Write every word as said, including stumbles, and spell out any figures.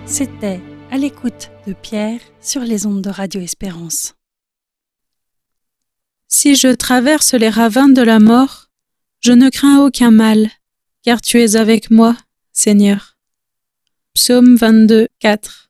C'était À l'écoute de Pierre sur les ondes de Radio Espérance. Si je traverse les ravins de la mort, je ne crains aucun mal, car tu es avec moi, Seigneur. Psaume vingt-deux, quatre.